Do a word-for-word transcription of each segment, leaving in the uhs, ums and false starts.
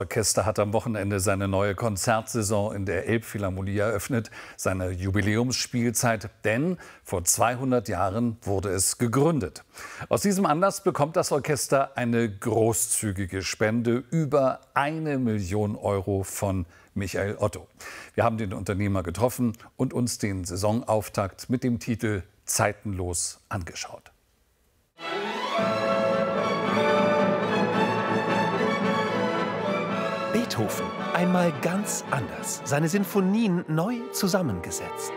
Das Orchester hat am Wochenende seine neue Konzertsaison in der Elbphilharmonie eröffnet, seine Jubiläumsspielzeit, denn vor zweihundert Jahren wurde es gegründet. Aus diesem Anlass bekommt das Orchester eine großzügige Spende, über eine Million Euro von Michael Otto. Wir haben den Unternehmer getroffen und uns den Saisonauftakt mit dem Titel Zeitenlos angeschaut. Beethoven, einmal ganz anders. Seine Sinfonien neu zusammengesetzt.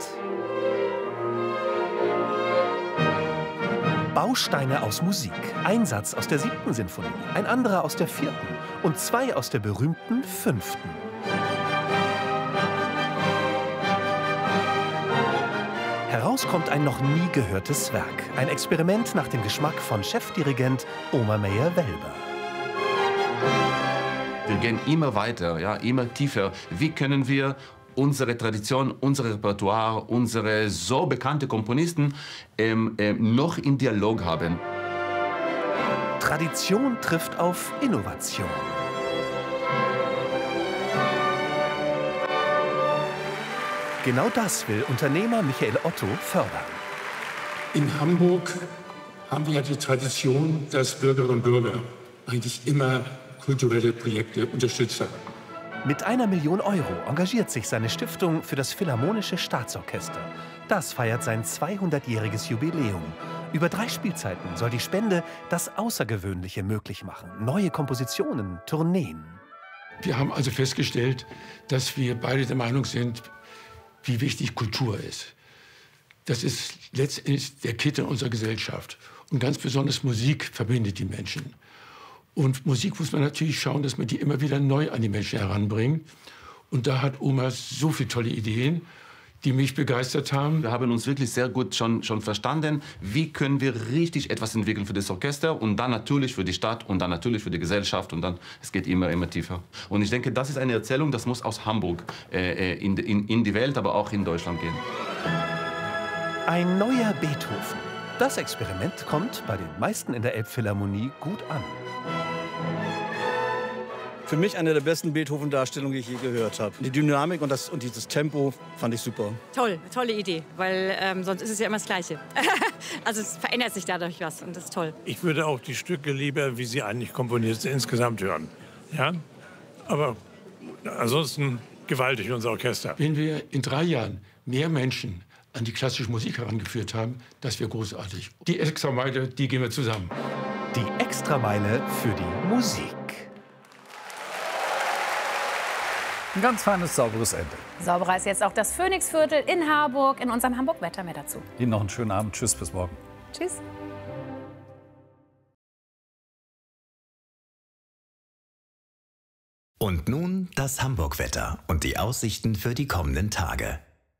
Bausteine aus Musik. Ein Satz aus der siebten Sinfonie, ein anderer aus der vierten und zwei aus der berühmten fünften. Heraus kommt ein noch nie gehörtes Werk. Ein Experiment nach dem Geschmack von Chefdirigent Omer Meyer-Welber. Wir gehen immer weiter, ja, immer tiefer. Wie können wir unsere Tradition, unser Repertoire, unsere so bekannte Komponisten ähm, ähm, noch in Dialog haben? Tradition trifft auf Innovation. Genau das will Unternehmer Michael Otto fördern. In Hamburg haben wir ja die Tradition, dass Bürgerinnen und Bürger eigentlich immer kulturelle Projekte unterstützen. Mit einer Million Euro engagiert sich seine Stiftung für das Philharmonische Staatsorchester. Das feiert sein zweihundertjähriges Jubiläum. Über drei Spielzeiten soll die Spende das Außergewöhnliche möglich machen. Neue Kompositionen, Tourneen. Wir haben also festgestellt, dass wir beide der Meinung sind, wie wichtig Kultur ist. Das ist letztendlich der Kit unserer Gesellschaft. Und ganz besonders Musik verbindet die Menschen. Und Musik muss man natürlich schauen, dass man die immer wieder neu an die Menschen heranbringt. Und da hat Omer so viele tolle Ideen, die mich begeistert haben. Wir haben uns wirklich sehr gut schon, schon verstanden, wie können wir richtig etwas entwickeln für das Orchester und dann natürlich für die Stadt und dann natürlich für die Gesellschaft und dann, es geht immer, immer tiefer. Und ich denke, das ist eine Erzählung, das muss aus Hamburg äh, in, in, in die Welt, aber auch in Deutschland gehen. Ein neuer Beethoven. Das Experiment kommt bei den meisten in der Elbphilharmonie gut an. Für mich eine der besten Beethoven-Darstellungen, die ich je gehört habe. Die Dynamik und, das, und dieses Tempo fand ich super. Toll, tolle Idee, weil ähm, sonst ist es ja immer das Gleiche. Also es verändert sich dadurch was und das ist toll. Ich würde auch die Stücke lieber, wie sie eigentlich komponiert sind, insgesamt hören. Ja? Aber ansonsten gewaltig, unser Orchester. Wenn wir in drei Jahren mehr Menschen an die klassische Musik herangeführt haben, das wäre großartig. Die Extrameile, die gehen wir zusammen. Die Extrameile für die Musik. Ein ganz feines, sauberes Ende. Sauberer ist jetzt auch das Phoenixviertel in Harburg. In unserem Hamburg-Wetter mehr dazu. Ihnen noch einen schönen Abend. Tschüss, bis morgen. Tschüss. Und nun das Hamburg-Wetter und die Aussichten für die kommenden Tage.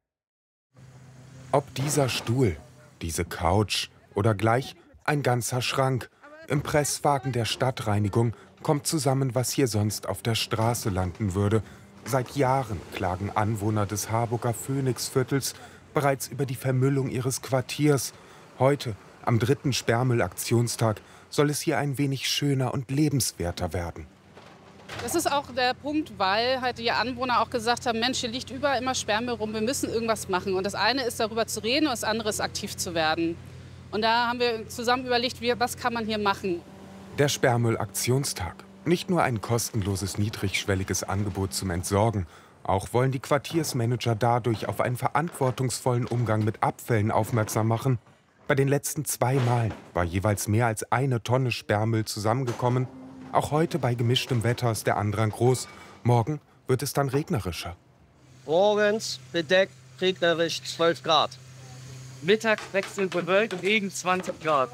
Ob dieser Stuhl, diese Couch oder gleich ein ganzer Schrank. Im Presswagen der Stadtreinigung kommt zusammen, was hier sonst auf der Straße landen würde. Seit Jahren klagen Anwohner des Harburger Phoenixviertels bereits über die Vermüllung ihres Quartiers. Heute, am dritten Sperrmüll-Aktionstag, soll es hier ein wenig schöner und lebenswerter werden. Das ist auch der Punkt, weil halt die Anwohner auch gesagt haben, Mensch, hier liegt überall immer Sperrmüll rum, wir müssen irgendwas machen. Und das eine ist, darüber zu reden, und das andere ist, aktiv zu werden. Und da haben wir zusammen überlegt, wie, was kann man hier machen. Der Sperrmüll-Aktionstag. Nicht nur ein kostenloses, niedrigschwelliges Angebot zum Entsorgen. Auch wollen die Quartiersmanager dadurch auf einen verantwortungsvollen Umgang mit Abfällen aufmerksam machen. Bei den letzten zwei Malen war jeweils mehr als eine Tonne Sperrmüll zusammengekommen. Auch heute bei gemischtem Wetter ist der Andrang groß. Morgen wird es dann regnerischer. Morgens bedeckt, regnerisch zwölf Grad. Mittags wechselnd bewölkt, Regen zwanzig Grad.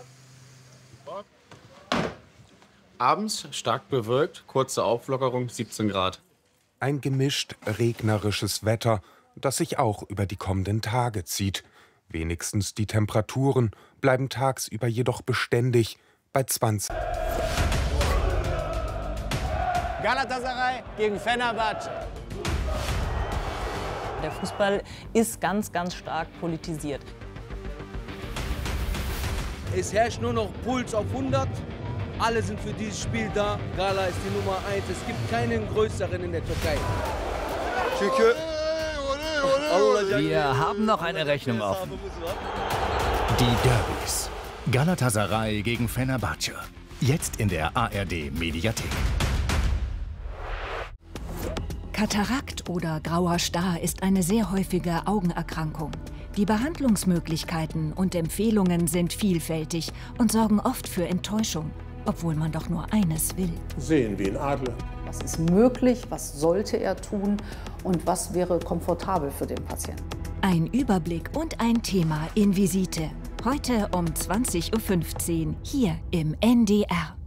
Abends stark bewölkt, kurze Auflockerung siebzehn Grad. Ein gemischt regnerisches Wetter, das sich auch über die kommenden Tage zieht. Wenigstens die Temperaturen bleiben tagsüber jedoch beständig bei zwanzig. Galatasaray gegen Fenerbahce. Der Fußball ist ganz, ganz stark politisiert. Es herrscht nur noch Puls auf hundert. Alle sind für dieses Spiel da. Gala ist die Nummer eins. Es gibt keinen größeren in der Türkei. Wir haben noch eine Rechnung offen. Die Derbys. Galatasaray gegen Fenerbahce. Jetzt in der A R D Mediathek. Katarakt oder grauer Star ist eine sehr häufige Augenerkrankung. Die Behandlungsmöglichkeiten und Empfehlungen sind vielfältig und sorgen oft für Enttäuschung, obwohl man doch nur eines will. Sehen wie ein Adler. Was ist möglich, was sollte er tun und was wäre komfortabel für den Patienten? Ein Überblick und ein Thema in Visite. Heute um zwanzig Uhr fünfzehn hier im N D R.